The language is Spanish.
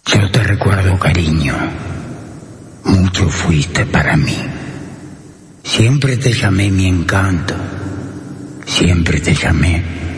Yo te recuerdo, cariño. Mucho fuiste para mí. Siempre te llamé mi encanto. Siempre te llamé